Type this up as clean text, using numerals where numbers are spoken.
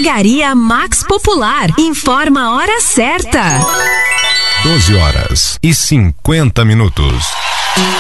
Drogaria Max Popular. Informa a hora certa. 12 horas e 50 minutos.